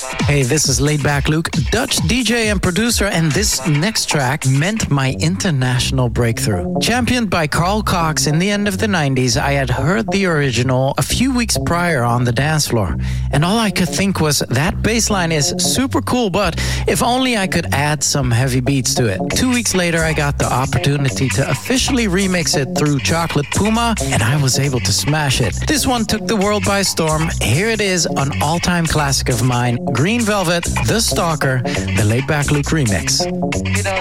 Hey, this is Laid Back Luke, Dutch DJ and producer, and this next track meant my international breakthrough. Championed by Carl Cox in the end of the 90s, I had heard the original a few weeks prior on the dance floor. And all I could think was, that bass line is super cool, but if only I could add some heavy beats to it. 2 weeks later, I got the opportunity to officially remix it through Chocolate Puma, and I was able to smash it. This one took the world by storm. Here it is, an all-time classic of mine, Green Velvet, The Stalker, the Laid Back Luke remix. You know,